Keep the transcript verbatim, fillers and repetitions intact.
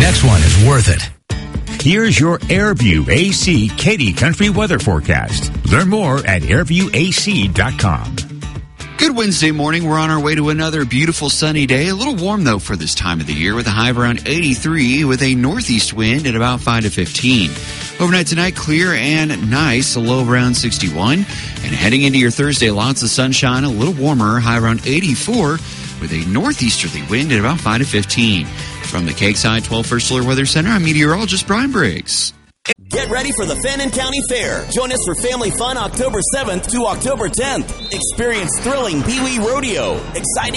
next one is worth it. Here's your Airview A C Katy Country weather forecast. Learn more at airview a c dot com. Good Wednesday morning. We're on our way to another beautiful sunny day. A little warm, though, for this time of the year with a high of around eighty-three with a northeast wind at about five to fifteen. Overnight tonight, clear and nice, a low of around sixty-one. And heading into your Thursday, lots of sunshine, a little warmer, high around eighty-four with a northeasterly wind at about five to fifteen. From the Cakeside twelve First Solar Weather Center, I'm meteorologist Brian Briggs. Get ready for the Fannin County Fair. Join us for family fun October seventh to October tenth. Experience thrilling Pee Wee Rodeo, exciting